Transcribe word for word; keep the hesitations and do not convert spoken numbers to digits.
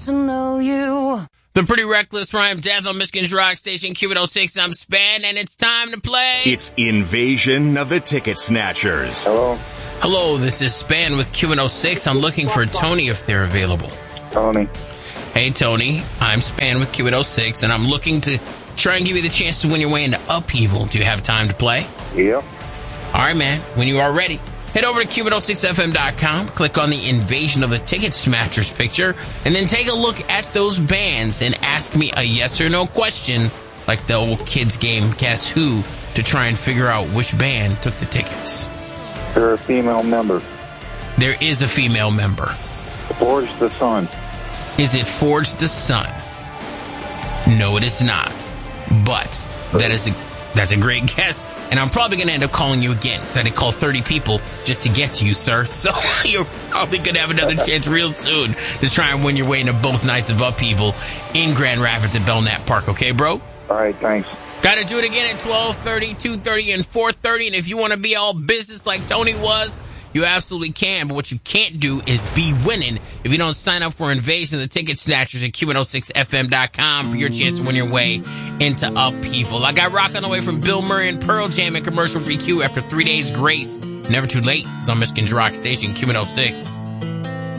to know you. The Pretty Reckless Rhyme Death on Michigan's Rock Station, Q one oh six, and I'm Span, and it's time to play. It's Invasion of the Ticket Snatchers. Hello? Hello, this is Span with Q one oh six. I'm looking for Tony if they're available. Tony. Hey, Tony. I'm Span with Q one oh six, and I'm looking to try and give you the chance to win your way into Upheaval. Do you have time to play? Yep. All right, man. When you are ready, head over to Q one oh six F M dot com, click on the Invasion of the Ticket Snatchers picture, and then take a look at those bands and ask me a yes or no question, like the old kids game Guess Who, to try and figure out which band took the tickets. They're a female member. There is a female member. Forge the Sun. Is it Forge the Sun? No, it is not. But that is a that's a great guess. And I'm probably going to end up calling you again, because I had to call thirty people just to get to you, sir. So you're probably going to have another chance real soon to try and win your way into both nights of Upheaval in Grand Rapids at Belknap Park. Okay, bro? All right, thanks. Got to do it again at twelve thirty, two thirty, and four thirty. And if you want to be all business like Tony was, you absolutely can. But what you can't do is be winning if you don't sign up for Invasion of the Ticket Snatchers at Q one oh six F M dot com for your chance to win your way into Upheaval. I got rock on the way from Bill Murray and Pearl Jam and commercial free Q after three days grace. Never too late. It's on Michigan's Rock Station, Q one oh six.